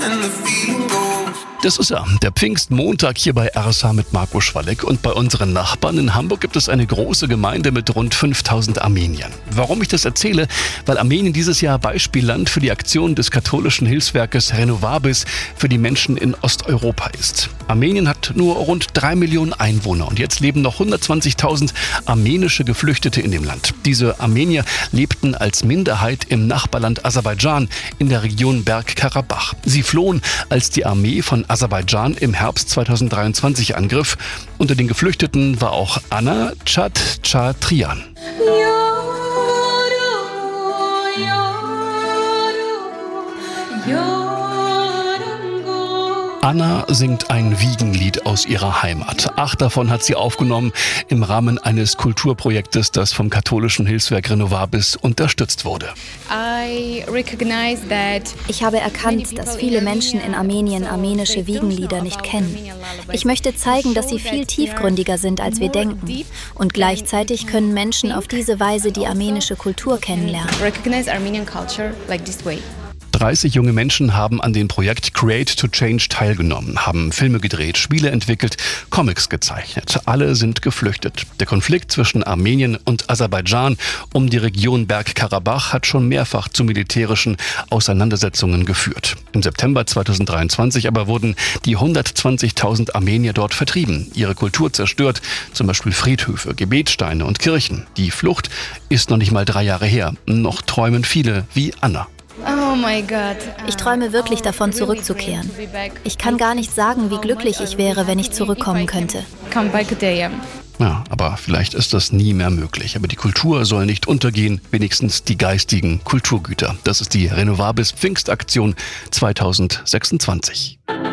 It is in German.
Das ist er, der Pfingstmontag hier bei RSH mit Marco Schwalleck. Und bei unseren Nachbarn in Hamburg gibt es eine große Gemeinde mit rund 5000 Armeniern. Warum ich das erzähle? Weil Armenien dieses Jahr Beispielland für die Aktion des katholischen Hilfswerkes Renovabis für die Menschen in Osteuropa ist. Armenien hat nur rund 3 Millionen Einwohner und jetzt leben noch 120.000 armenische Geflüchtete in dem Land. Diese Armenier lebten als Minderheit im Nachbarland Aserbaidschan in der Region Bergkarabach. Sie flohen, als die Armee von Aserbaidschan im Herbst 2023 angriff. Unter den Geflüchteten war auch Anna Tschatschartrian. Anna singt ein Wiegenlied aus ihrer Heimat. 8 davon hat sie aufgenommen im Rahmen eines Kulturprojektes, das vom katholischen Hilfswerk Renovabis unterstützt wurde. Ich habe erkannt, dass viele Menschen in Armenien armenische Wiegenlieder nicht kennen. Ich möchte zeigen, dass sie viel tiefgründiger sind, als wir denken. Und gleichzeitig können Menschen auf diese Weise die armenische Kultur kennenlernen. 30 junge Menschen haben an dem Projekt Create to Change teilgenommen, haben Filme gedreht, Spiele entwickelt, Comics gezeichnet. Alle sind geflüchtet. Der Konflikt zwischen Armenien und Aserbaidschan um die Region Bergkarabach hat schon mehrfach zu militärischen Auseinandersetzungen geführt. Im September 2023 aber wurden die 120.000 Armenier dort vertrieben, ihre Kultur zerstört, zum Beispiel Friedhöfe, Gebetssteine und Kirchen. Die Flucht ist noch nicht mal 3 Jahre her. Noch träumen viele wie Anna. Oh mein Gott. Ich träume wirklich davon, zurückzukehren. Ich kann gar nicht sagen, wie glücklich ich wäre, wenn ich zurückkommen könnte. Ja, aber vielleicht ist das nie mehr möglich. Aber die Kultur soll nicht untergehen, wenigstens die geistigen Kulturgüter. Das ist die Renovabis Pfingstaktion 2026.